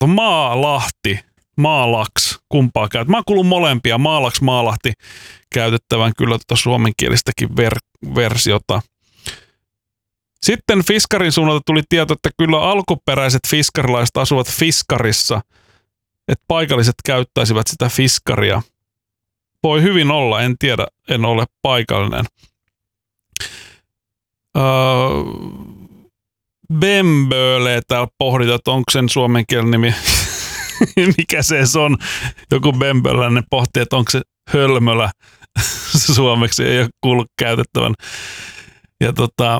Maalahti, Maalaks, kumpaa käyt? Mä kuulun molempia, Maalaks, Maalahti käytettävän kyllä suomenkielistäkin versiota. Sitten Fiskarin suunnalta tuli tieto, että kyllä alkuperäiset fiskarilaiset asuvat Fiskarissa, että paikalliset käyttäisivät sitä Fiskaria. Voi hyvin olla, en tiedä, en ole paikallinen. Bemböle täällä pohditaan, että onko sen suomenkielinen nimi, mikä se on. Joku bemböläinen pohtii, että onko se hölmölä suomeksi, ei ole kuullut käytettävän. Ja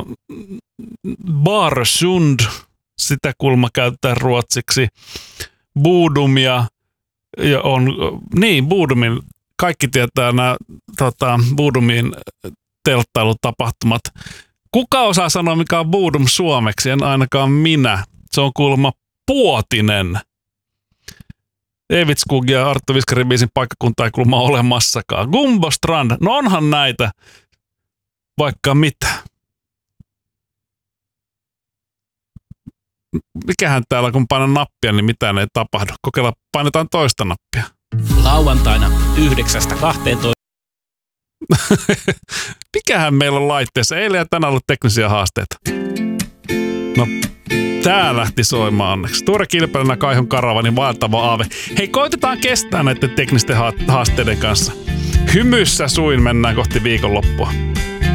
Barsund, sitä kulma käytetään ruotsiksi. Boodumia, ja Boodumin, kaikki tietää nämä Boodumin telttailutapahtumat. Kuka osaa sanoa, mikä on Boodum suomeksi? En ainakaan minä. Se on kuulemma Puotinen. Evitskog ja Arttu Viskarin biisin paikkakunta ei kuulemma olemassakaan. Gumbostrand, no onhan näitä vaikka mitä. Mikähän täällä, kun painan nappia, niin mitään ei tapahdu. Kokeillaan, painetaan toista nappia. Lauantaina 9-12. Mikähän meillä on laitteessa? Eilen ja tänään ollut teknisiä haasteita. No, tää lähti soimaan onneksi. Tuore Kilpelinä Kaihon Karavanin vaeltava aave. Hei, koitetaan kestää näiden teknisten haasteiden kanssa. Hymyssä suin mennään kohti viikonloppua.